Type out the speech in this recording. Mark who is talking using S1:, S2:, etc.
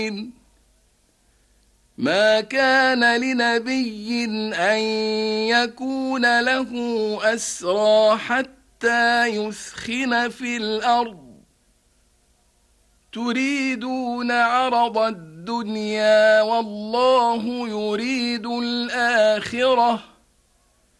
S1: ما كان لنبي أن يكون له أسرى حتى يثخن في الأرض تريدون عرض الدنيا والله يريد الآخرة